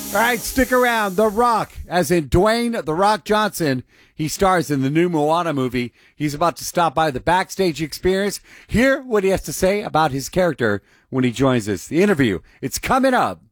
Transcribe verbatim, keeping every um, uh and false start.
All right, stick around. The Rock, as in Dwayne The Rock Johnson, he stars in the new Moana movie. He's about to stop by the Backstage Experience. Hear what he has to say about his character when he joins us. The interview, it's coming up.